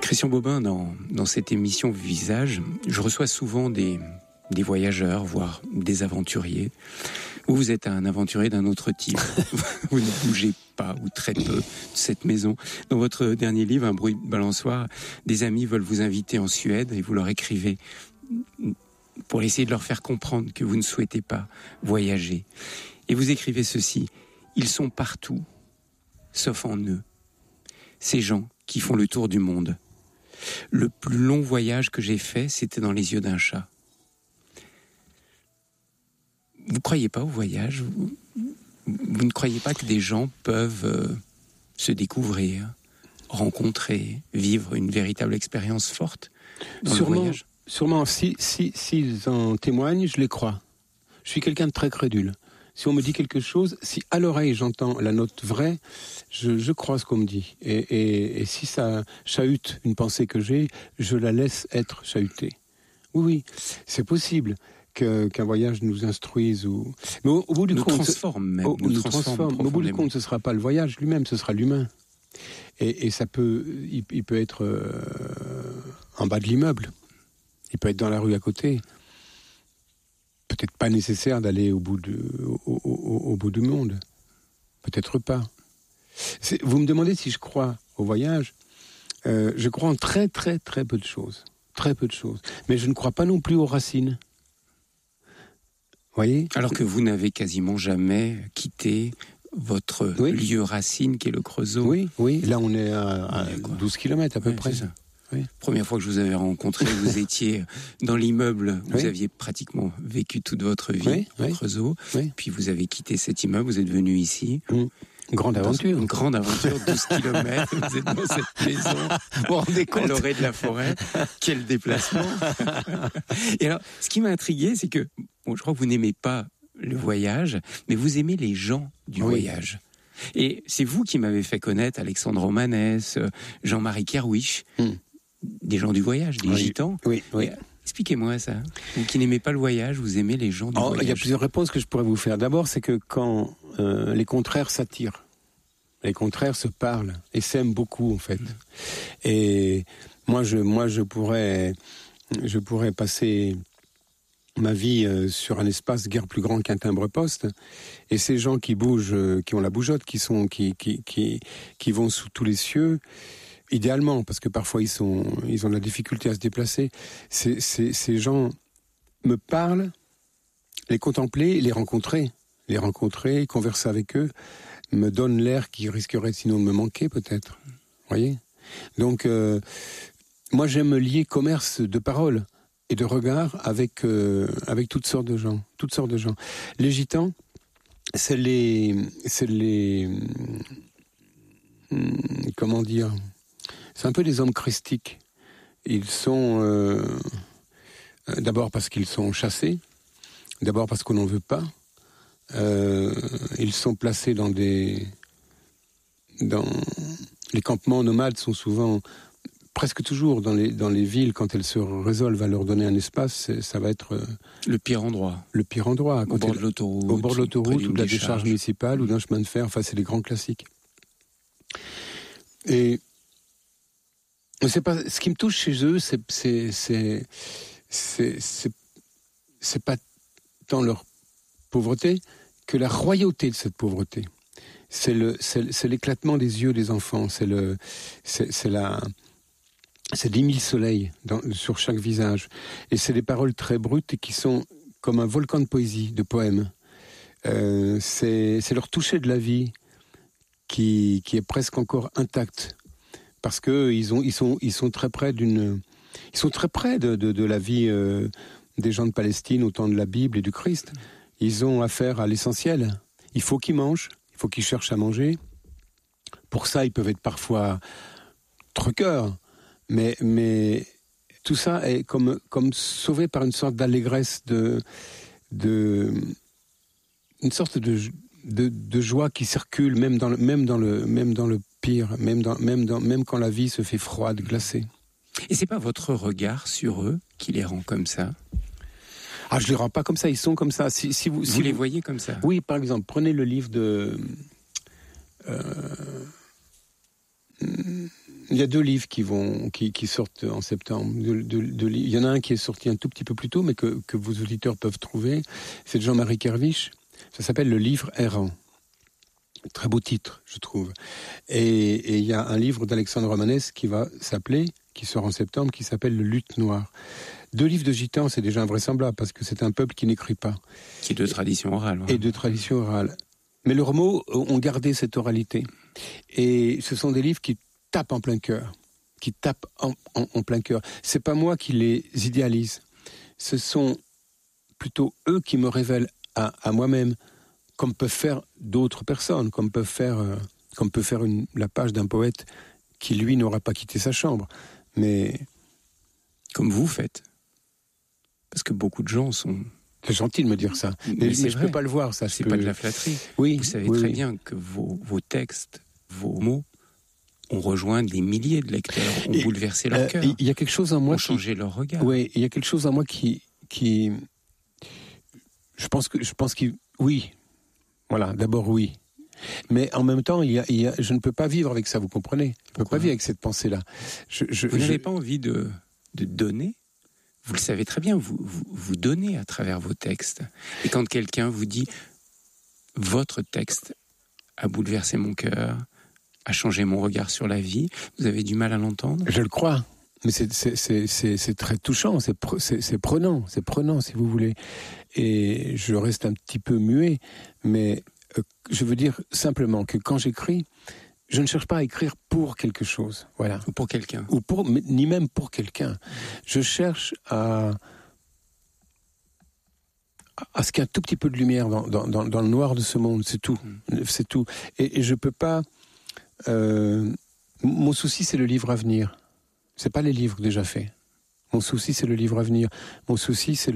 Christian Bobin, dans cette émission Visage, je reçois souvent des voyageurs, voire des aventuriers. Vous êtes un aventurier d'un autre type. Vous ne bougez pas, ou très peu, de cette maison. Dans votre dernier livre, Un bruit de balançoire, des amis veulent vous inviter en Suède et vous leur écrivez pour essayer de leur faire comprendre que vous ne souhaitez pas voyager. Et vous écrivez ceci: ils sont partout, sauf en eux. Ces gens qui font le tour du monde. Le plus long voyage que j'ai fait, c'était dans les yeux d'un chat. Vous ne croyez pas au voyage ? Vous ne croyez pas que des gens peuvent se découvrir, rencontrer, vivre une véritable expérience forte dans le voyage ? Sûrement, s'ils en témoignent, je les crois. Je suis quelqu'un de très crédule. Si on me dit quelque chose, si à l'oreille j'entends la note vraie, je crois ce qu'on me dit. Et si ça chahute une pensée que j'ai, je la laisse être chahutée. Oui, c'est possible qu'un voyage nous instruise ou... Mais au bout du compte... transforme même. Nous transforme. Au bout du compte, ce ne sera pas le voyage lui-même, ce sera l'humain. Et ça peut... Il peut être en bas de l'immeuble. Il peut être dans la rue à côté. Peut-être pas nécessaire d'aller au bout du monde. Peut-être pas. Vous me demandez si je crois au voyage. Je crois en très très très peu de choses. Très peu de choses. Mais je ne crois pas non plus aux racines. Voyez ? Alors que vous n'avez quasiment jamais quitté votre lieu racine qui est le Creusot. Oui. Là, on est à 12 km à peu près. C'est ça. Oui. Première fois que je vous avais rencontré, vous étiez dans l'immeuble, vous aviez pratiquement vécu toute votre vie au Creusot, puis vous avez quitté cet immeuble, vous êtes venu ici. Grande aventure. Une grande aventure, 12 km, vous êtes dans cette maison, vous vous rendez compte, à l'orée de la forêt, quel déplacement. Et alors, ce qui m'a intrigué, c'est que, je crois que vous n'aimez pas le voyage, mais vous aimez les gens du voyage. Et c'est vous qui m'avez fait connaître Alexandre Romanès, Jean-Marie Kerwisch, des gens du voyage, des gitans. Oui. Expliquez-moi ça. Vous qui n'aimez pas le voyage, vous aimez les gens du voyage. Il y a plusieurs réponses que je pourrais vous faire. D'abord, c'est que quand les contraires s'attirent, les contraires se parlent et s'aiment beaucoup en fait. Et moi, je pourrais passer ma vie sur un espace guère plus grand qu'un timbre-poste, et ces gens qui bougent, qui ont la bougeotte, qui vont sous tous les cieux, idéalement, parce que parfois ils ont de la difficulté à se déplacer, ces gens me parlent, les contempler, les rencontrer, converser avec eux, me donnent l'air qui risquerait sinon de me manquer peut-être. Voyez ? Donc, moi j'aime lier commerce de paroles et de regard avec toutes sortes de gens. Les gitans, c'est les comment dire, c'est un peu des hommes christiques. Ils sont d'abord parce qu'ils sont chassés, d'abord parce qu'on n'en veut pas. Ils sont placés dans les campements nomades sont souvent, presque toujours dans les villes, quand elles se résolvent à leur donner un espace, ça va être le pire endroit. Le pire endroit. Au bord de l'autoroute. Au bord de l'autoroute, ou de la décharge municipale, ou d'un chemin de fer. Enfin, c'est les grands classiques. Et c'est pas ce qui me touche chez eux, c'est pas tant leur pauvreté que la royauté de cette pauvreté. C'est l'éclatement des yeux des enfants. C'est 10 000 soleils sur chaque visage. Et c'est des paroles très brutes et qui sont comme un volcan de poésie, de poèmes. C'est leur toucher de la vie qui est presque encore intact. Parce que ils sont très près ils sont très près de la vie des gens de Palestine au temps de la Bible et du Christ. Ils ont affaire à l'essentiel. Il faut qu'ils mangent, il faut qu'ils cherchent à manger. Pour ça, ils peuvent être parfois truqueurs. Mais tout ça est comme sauvé par une sorte d'allégresse, une sorte de joie qui circule même dans le pire, même quand la vie se fait froide, glacée. Et c'est pas votre regard sur eux qui les rend comme ça ? Ah, je les rends pas comme ça, ils sont comme ça. Si vous les voyez comme ça ? Oui, par exemple, prenez le livre de Il y a 2 livres qui sortent en septembre. Il y en a un qui est sorti un tout petit peu plus tôt, mais que vos auditeurs peuvent trouver. C'est de Jean-Marie Kerviche. Ça s'appelle Le Livre errant. Très beau titre, je trouve. Et il y a un livre d'Alexandre Romanès qui sort en septembre, qui s'appelle Le Luth noir. 2 livres de gitans, c'est déjà invraisemblable, parce que c'est un peuple qui n'écrit pas. Qui est de tradition orale. Ouais. Et de tradition orale. Mais leurs mots ont gardé cette oralité. Et ce sont des livres qui tapent en plein cœur. Qui tapent en plein cœur. C'est pas moi qui les idéalise. Ce sont plutôt eux qui me révèlent à moi-même, comme peuvent faire d'autres personnes, comme peut faire la page d'un poète qui, lui, n'aura pas quitté sa chambre. Mais... Comme vous faites. Parce que beaucoup de gens sont... C'est gentil de me dire ça. Mais je ne peux pas le voir, ça. C'est pas de la flatterie. Oui, vous savez très bien que vos textes, vos mots, ont rejoint des milliers de lecteurs, ont bouleversé leur cœur. Il y a quelque chose en moi ont changé leur regard. Oui, il y a quelque chose en moi qui... Je pense que... Oui. Voilà, d'abord oui. Mais en même temps, je ne peux pas vivre avec ça, vous comprenez ? Je ne peux pas vivre avec cette pensée-là. Vous n'avez pas envie de donner ? Vous le savez très bien, vous donnez à travers vos textes. Et quand quelqu'un vous dit « Votre texte a bouleversé mon cœur, a changé mon regard sur la vie », vous avez du mal à l'entendre ? Je le crois. Mais c'est très touchant, c'est prenant, si vous voulez. Et je reste un petit peu muet, mais je veux dire simplement que quand j'écris, je ne cherche pas à écrire pour quelque chose, voilà. Ou pour quelqu'un. Ni même pour quelqu'un. Je cherche à ce qu'il y ait un tout petit peu de lumière dans le noir de ce monde, c'est tout. C'est tout. Et je peux pas... mon souci, c'est le livre à venir. C'est pas les livres déjà faits. Mon souci, c'est le livre à venir. Mon souci, c'est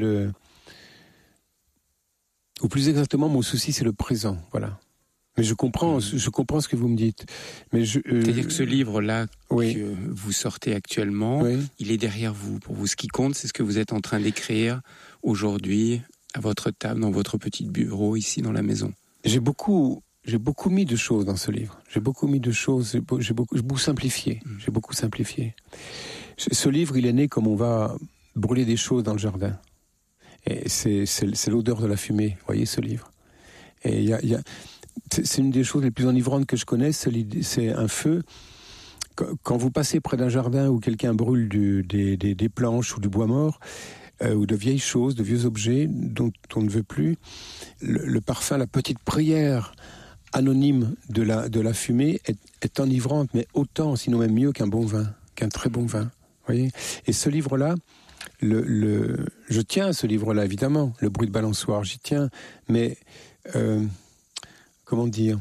ou plus exactement, mon souci, c'est le présent, voilà. Mais je comprends ce que vous me dites. Mais c'est-à-dire que ce livre-là oui. que vous sortez actuellement, oui. il est derrière vous. Pour vous, ce qui compte, c'est ce que vous êtes en train d'écrire aujourd'hui à votre table, dans votre petit bureau, ici dans la maison. J'ai beaucoup mis de choses dans ce livre. J'ai beaucoup mis de choses. J'ai beaucoup simplifié. J'ai beaucoup simplifié. Ce livre, il est né comme on va brûler des choses dans le jardin. Et c'est l'odeur de la fumée. Vous voyez ce livre. Et c'est une des choses les plus enivrantes que je connaisse. C'est un feu. Quand vous passez près d'un jardin où quelqu'un brûle des planches ou du bois mort, ou de vieilles choses, de vieux objets dont on ne veut plus, le parfum, la petite prière anonyme de la fumée est enivrante, mais autant, sinon même mieux qu'un bon vin, qu'un très bon vin. Voyez. Et ce livre-là, je tiens à ce livre-là, évidemment, Le bruit de balançoire, j'y tiens, mais comment dire,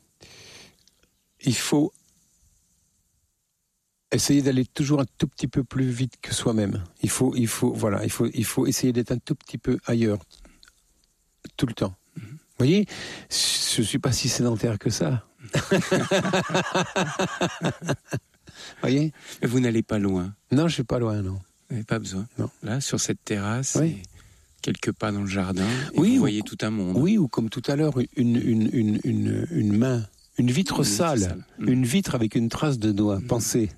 il faut essayer d'aller toujours un tout petit peu plus vite que soi-même. Il faut essayer d'être un tout petit peu ailleurs, tout le temps. Vous voyez, je ne suis pas si sédentaire que ça. Voyez. Mais vous n'allez pas loin. Non, je ne suis pas loin, non. Vous n'avez pas besoin. Non. Là, sur cette terrasse, oui. et quelques pas dans le jardin, et oui, vous voyez tout un monde. Oui, ou comme tout à l'heure, une main, une vitre sale. Une vitre avec une trace de doigt. Pensez.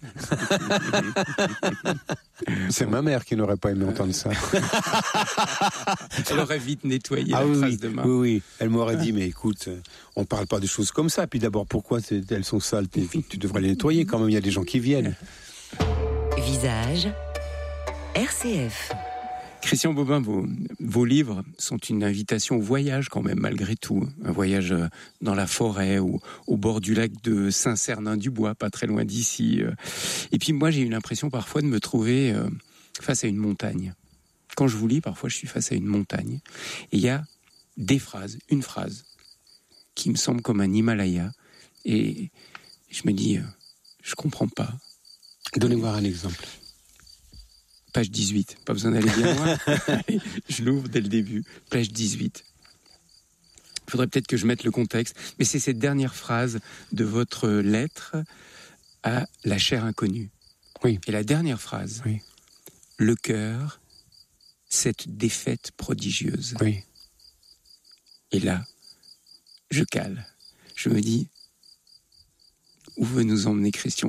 C'est ma mère qui n'aurait pas aimé entendre ça. Elle aurait vite nettoyé la trace de main. Oui. Elle m'aurait dit, mais écoute, on ne parle pas de choses comme ça. Puis d'abord, pourquoi elles sont sales, tes vitres ? Tu devrais les nettoyer quand même, il y a des gens qui viennent. Visage RCF. Christian Bobin, vos livres sont une invitation au voyage quand même, malgré tout. Un voyage dans la forêt ou au bord du lac de Saint-Cernin-du-Bois, pas très loin d'ici. Et puis moi, j'ai eu l'impression parfois de me trouver face à une montagne. Quand je vous lis, parfois, je suis face à une montagne. Et il y a une phrase, qui me semble comme un Himalaya. Et je me dis, je comprends pas. Donnez-moi un exemple. Page 18, pas besoin d'aller bien loin. Je l'ouvre dès le début. Page 18. Il faudrait peut-être que je mette le contexte, mais c'est cette dernière phrase de votre lettre à la chère inconnue. Oui. Et la dernière phrase, oui. Le cœur, cette défaite prodigieuse. Oui. Et là, je cale. Je me dis, où veut nous emmener Christian